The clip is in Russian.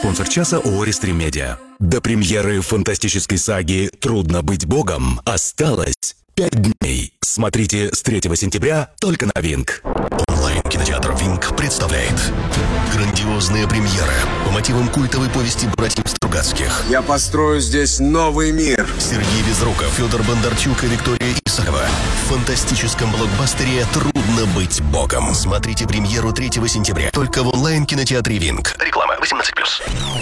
Спонсор часа ООО «Рестрим Медиа». До премьеры фантастической саги «Трудно быть богом» осталось 5 дней. Смотрите с 3 сентября только на Винк. Онлайн-кинотеатр Винк представляет грандиозные премьеры по мотивам культовой повести братьев Стругацких. Я построю здесь новый мир. Сергей Безруков, Федор Бондарчук и Виктория Исакова. В фантастическом блокбастере «Трудно быть богом». Смотрите премьеру 3 сентября только в онлайн-кинотеатре Винк. Реклама 18+.